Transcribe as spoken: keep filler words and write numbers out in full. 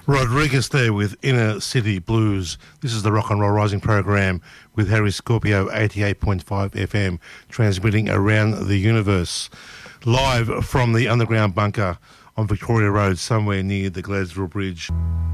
Rodriguez there with Inner City Blues. This is the Rock and Roll Rising program with Harry Scorpio, eighty-eight point five F M, transmitting around the universe. Live from the underground bunker on Victoria Road, somewhere near the Gladesville Bridge.